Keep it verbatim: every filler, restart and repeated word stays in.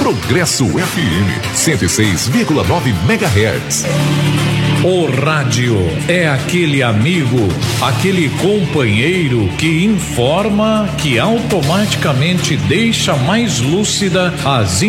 Progresso F M, cento e seis vírgula nove megahertz. O rádio é aquele amigo, aquele companheiro que informa, que automaticamente deixa mais lúcida as